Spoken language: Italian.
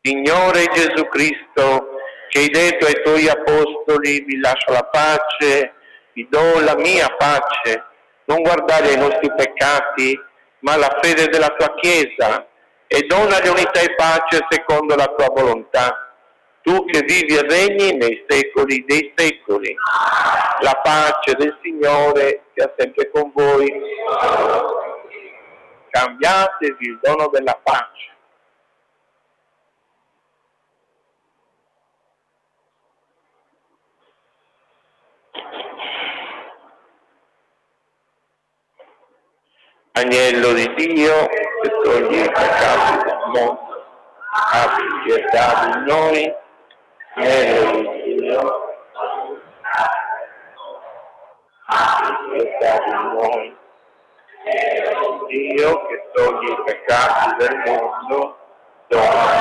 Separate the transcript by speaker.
Speaker 1: Signore Gesù Cristo, che hai detto ai tuoi apostoli: vi lascio la pace, vi do la mia pace, non guardare ai nostri peccati, ma alla fede della tua Chiesa, e dona l'unità e pace secondo la tua volontà. Tu che vivi e regni nei secoli dei secoli. La pace del Signore sia sempre con voi. Cambiatevi il dono della pace. Agnello di Dio, che togli i peccati del mondo, abbi pietà di noi. Agnello di Dio, abbi pietà di noi. Agnello di Dio, che togli i peccati del mondo,